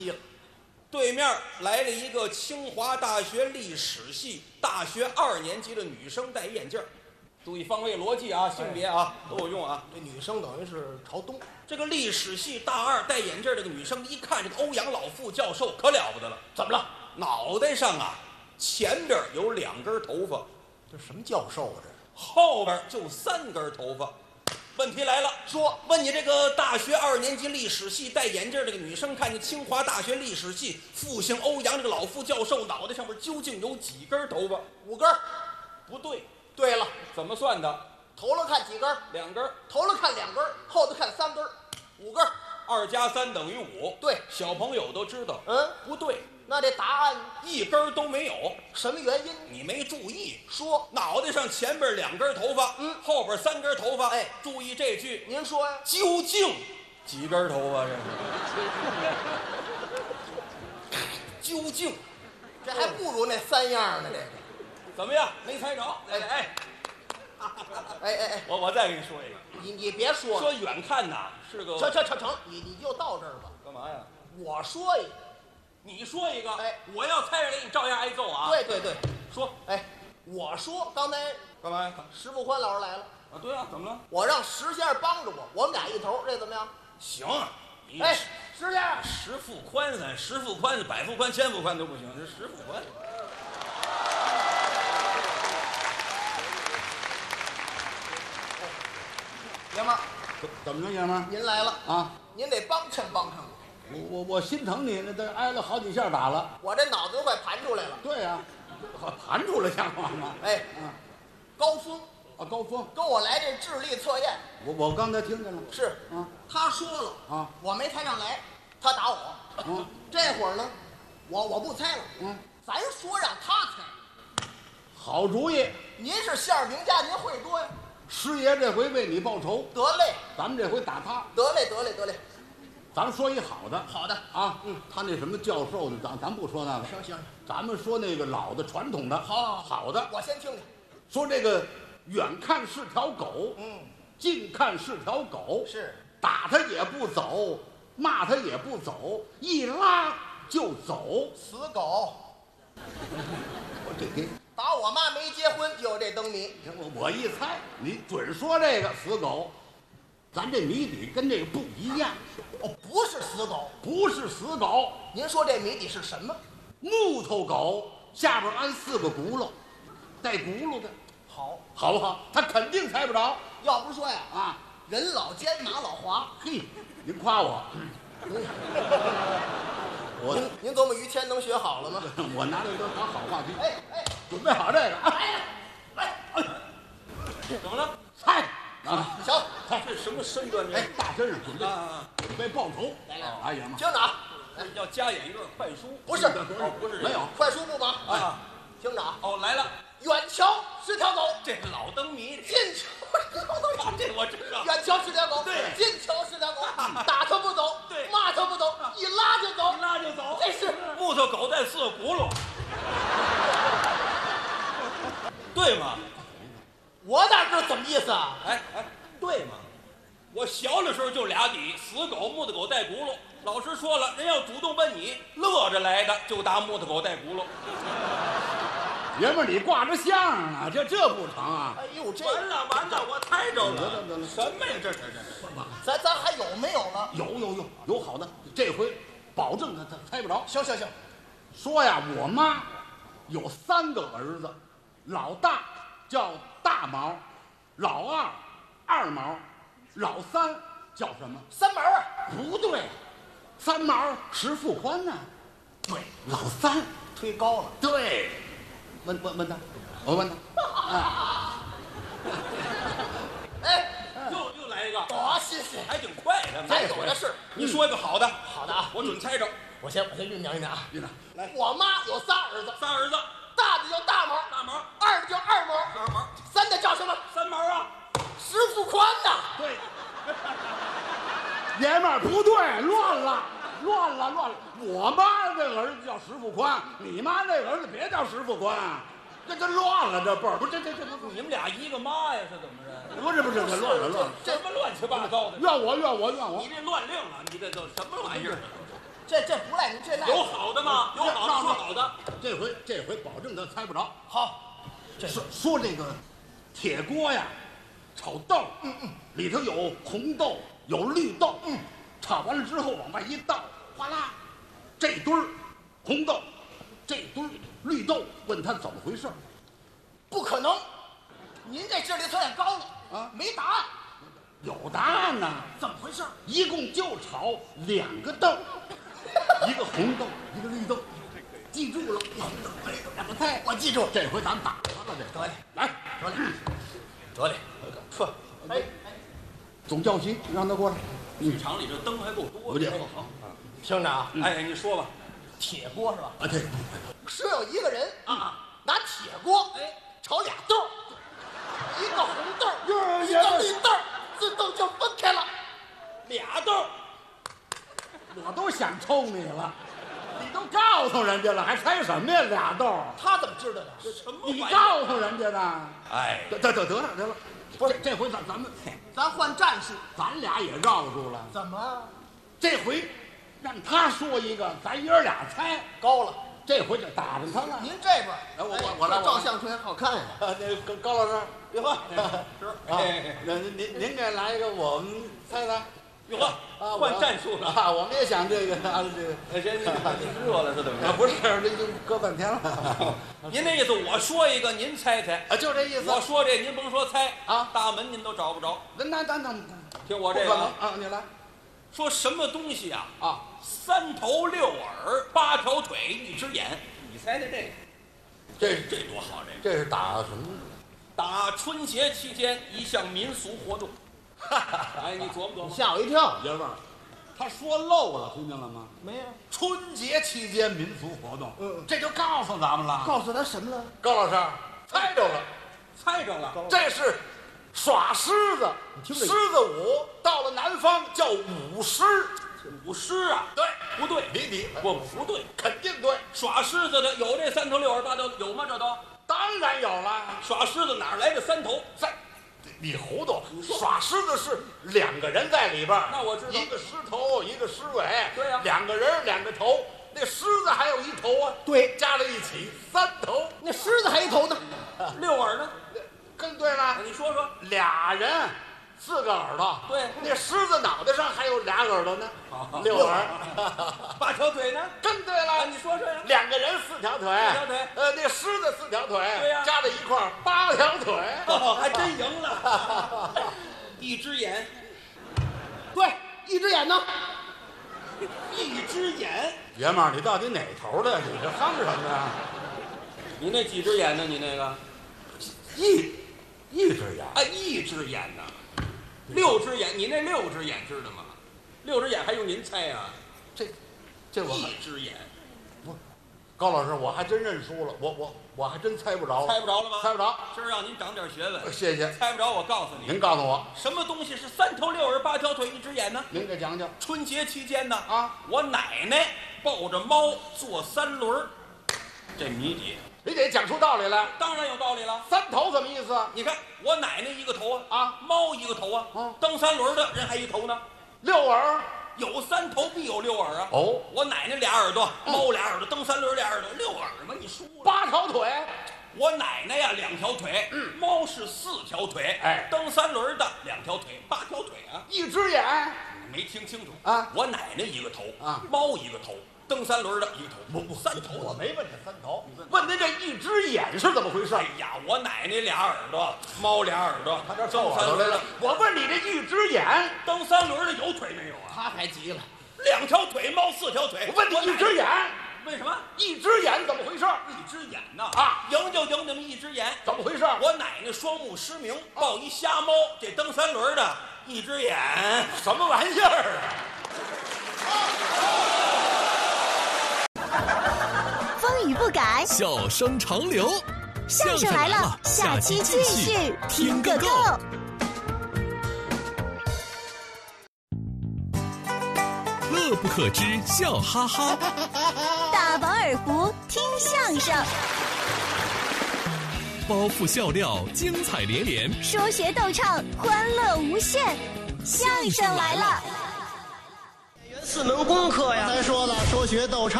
对面来了一个清华大学历史系大学2年级的女生，戴眼镜儿。注意方位逻辑啊，性别啊都有用啊。 这女生等于是朝东。 这个历史系大2戴眼镜儿这个女生，一看这个欧阳老副教授可了不得了。 怎么了？ 脑袋上啊前边有2根头发， 这什么教授啊？这后边就3根头发。问题来了， 说问你这个大学2年级历史系戴眼镜这个女生，看见清华大学历史系复姓欧阳这个老副教授脑袋上面究竟有几根头发 ？5根。 不对。 对了， 怎么算的？ 头了看几根 ？2根。 头了看2根，后头看3根，5根。 2加3等于5。 对， 小朋友都知道。不对。 那这答案 1根都没有。 什么原因？ 你没注意。 说脑袋上前边2根头发，后边3根头发。 哎， 注意这句。 您说呀？ 究竟几根头发？这是究竟， 这还不如那3样呢。这个怎么样？没猜着？ 哎， 我再给你说一个。 你别说了。 说远看呐是个。 成，你就到这儿吧。 干嘛呀？ 我说一个， 你说一个。 哎， 我要猜着给你照样挨揍啊。 对， 说。 哎，我说刚才干嘛呀？ 石富宽老师来了。 啊，对啊，怎么了？ 我让石先生帮着我们俩一头，这怎么样？ 行。 哎，石先生， 石富宽10富宽、100富宽、1000富宽都不行，这石富宽。 爷们儿， 怎么着，爷们儿？ 您来了啊！ 您得帮衬我心疼你，那这挨了好几下打了。 我这脑子都快盘出来了。 对呀，盘出来像话吗？ 哎，高峰啊，高峰跟我来这智力测验。 我刚才听见了。 是啊， 他说了啊， 我没猜上来，他打我。这会儿呢，我不猜了。咱说让他猜。 好主意。 您是馅儿饼家，您会多呀。 师爷这回为你报仇。 得嘞， 咱们这回打他。 得嘞。 咱们说一好的。 好的啊，他那什么教授的，咱不说那个。 行， 咱们说那个老的传统的。好的。 我先听听。 说这个远看是条狗，近看是条狗， 是打他也不走，骂他也不走，一拉就走。 死狗。 我这给打我妈没结婚就有这灯谜。 我一猜，你准说这个死狗。咱这谜底跟这个不一样。 不是死狗。 不是死狗。 您说这谜底是什么？ 木头狗下边安4个轱辘，带轱辘的。好不好？他肯定猜不着。 要不说呀， 啊， 人老奸马老滑。 嘿，您夸我。 您琢磨于谦能学好了吗？ 我拿这都当好话题。 哎， 准备好这个啊！ 怎么了？ 猜啊，行， 这什么身段？ 哎，大身上准备报仇。 来， 哎呀妈！ 听着啊， 要加演一段快书。 不是， 不是没有快书不忙啊。 听着啊， 来了， 远瞧是条狗， 这老灯谜。 近瞧这我知道。 远瞧是条狗， 对， 近瞧是条狗，打它不走， 对， 骂它不走，一拉就走， 一拉就走。 这是木头狗带4个轱辘，对吗？ 我哪知道怎么意思啊？ 哎，对吗？我小的时候就俩底，死狗、木头狗带轱辘。老师说了，人要主动问你，乐着来的就答木头狗带轱辘。 爷们儿，你挂着相啊，这不成啊！ 哎呦，这完了，我猜着了。 得什么呀？这咱还有没有了？ 有好的，这回保证他猜不着。 行， 说呀，我妈有3个儿子，老大叫大毛，老二二毛，老3叫什么 ？3毛啊？ 不对，3毛石富宽呢。对，老3 推高了。 对，问他，我问他。 又来一个。 多新鲜， 还挺快的。 咱有的是。 你说一个好的。 好的啊， 我准猜着。 我先酝酿啊。 来， 我妈有仨儿子，大的叫大毛，二的叫二毛，三的叫什么 ？3毛啊。 石富宽呐。 对。爷们儿不对，乱了。我妈这儿子叫石富宽，你妈那儿子别叫石富宽，这乱了，这辈儿不是这你们俩一个妈呀？是怎么着？ 不是，这乱了。 什么乱七八糟的？ 怨我！ 你这乱令了，你这都什么玩意儿？ 这不赖您，这赖有好的吗？有好的说好的。 这回保证他猜不着。 好， 说这个铁锅呀，炒豆，里头有红豆，有绿豆，炒完了之后往外一倒，哗啦，这堆儿红豆，这堆儿绿豆，问他怎么回事？ 不可能，您这智力测验高了啊， 没答案。 有答案呢， 怎么回事？ 一共就炒2个豆，一个红豆，一个绿豆，记住了。我猜， 我记住了。 这回咱打他了，这得嘞， 来， 得嘞，说， 总教习让他过来。 剧场里这灯还够多的。好， 听着啊， 哎，你说吧。 铁锅是吧？ 啊，对， 说有一个人啊， 拿铁锅炒俩豆，一个红豆， 呀一个绿豆，自动就分开了。 俩豆， 我都想抽你了，你都告诉人家了，还猜什么呀？俩豆， 他怎么知道的？ 什么玩意你儿？ 告诉人家的。 哎， 得了，不是这回咱们换战术。 咱俩也绕住了。 怎么这回让他说一个，咱爷儿俩猜。 高了？ 这回就打着他了。 您这边， 我来照相出来好看呀。 那高老师， 哟呵， 那您给来一个，我们猜猜。 哟呵，换战术了。 啊！我们也想这个这个。 这热了是怎么着？ 不是，这就搁半天了。 您那意思，我说一个，您猜猜。 啊，就这意思。 我说这，您甭说猜啊， 大门您都找不着。 那听我这个啊，你来。 说什么东西啊？ 啊 ，3头6耳8条腿1只眼，你猜猜这个？这多好！ 这是打什么？ 打春节期间一项民俗活动。哎，你琢磨琢磨。 吓我一跳。 爷们儿，他说漏了，听见了吗？ 没有。 春节期间民俗活动，这就告诉咱们了。 告诉他什么了？ 高老师猜着了， 猜着了。 这是耍狮子，狮子舞，到了南方叫舞狮。 舞狮啊？ 对， 不对，不对， 肯定对。 耍狮子的有这3头6耳8条，有吗？这都当然有了。 耍狮子哪来的3头？ 你糊涂！耍狮子是2个人在里边， 那我知道， 一个狮头，一个狮尾。 对呀 ，2个人2个头，那狮子还有1头啊。 对， 加在一起3头。 那狮子还一头呢 ，6耳呢？ 更对了。 你说说 ，2人4个耳朵。 对， 那狮子脑袋上还有2耳朵呢，6耳。 8条腿呢？ 更对了。 你说说呀。 2个人4条腿。4 条腿。 那狮子4条腿。 对呀。 加在一块儿8条腿。 还真赢了。1只眼。 对，1只眼呢 ？1只眼。 爷们儿，你到底哪头的？你这哼什么呀？ 你那几只眼呢？你那个一只眼。 啊，1只眼呢？6只眼，你那6只眼知道吗？6只眼还用您猜啊？ 这我 1只眼。 不，高老师，我还真认输了，我还真猜不着。 猜不着了吗？ 猜不着。 今儿让您长点学问。 谢谢。 猜不着，我告诉你。 您告诉我， 什么东西是3头6耳8条腿1只眼呢？ 您给讲讲。 春节期间呢， 我奶奶抱着猫坐3轮，这谜底。 你得讲出道理来。 当然有道理了。 3头什么意思？ 你看我奶奶1个头啊，猫1个头啊，蹬3轮的人还1头呢。 6耳。 有3头必有6耳啊！ 哦， 我奶奶2耳朵，猫2耳朵，蹬3轮2耳朵，6耳嘛，你输了。 8条腿， 我奶奶呀2条腿，猫是4条腿， 哎， 蹬3轮的2条腿，8条腿啊 ！1只眼， 你没听清楚啊！ 我奶奶1个头啊， 猫1个头，蹬3轮的1个头，不3头。 我没问这3头，问您这1只眼是怎么回事？ 哎呀，我奶奶2耳朵，猫2耳朵， 他这蹬3轮来了。我问你这1只眼， 蹬3轮的有腿没有啊？ 他还急了 ，2条腿，猫4条腿。 我问你1只眼， 为什么 1只眼怎么回事 ？1只眼呐赢就赢你们1只眼， 怎么回事？ 我奶奶双目失明，抱一瞎猫，这蹬3轮的1只眼， 什么玩意儿啊？风雨不改， 笑声长流。 相声来了，下期继续听个够。 乐不可支，笑哈哈。 大饱耳福，听相声。 包袱笑料，精彩连连。 说学逗唱，欢乐无限。相声来了。 4门功课呀。 再说了，说学逗唱。